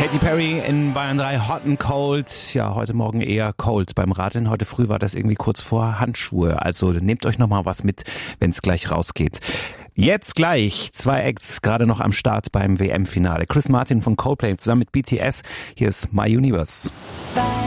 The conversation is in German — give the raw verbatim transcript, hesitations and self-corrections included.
Katy Perry in Bayern drei, Hot and Cold. Ja, heute Morgen eher cold beim Radeln. Heute früh war das irgendwie kurz vor Handschuhe. Also nehmt euch noch mal was mit, wenn es gleich rausgeht. Jetzt gleich zwei Acts gerade noch am Start beim W M-Finale. Chris Martin von Coldplay zusammen mit B T S. Hier ist My Universe. Bye.